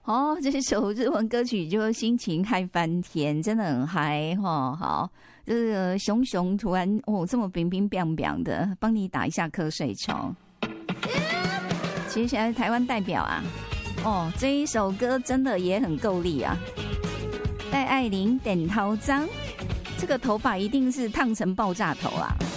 哦，这首日文歌曲就心情嗨翻天，真的很嗨哈。好，这个熊熊突然这么冰冰冰冰的，帮你打一下瞌睡虫。接下来台湾代表啊，这一首歌真的也很够力啊。戴爱玲点头章，这个头发一定是烫成爆炸头啊。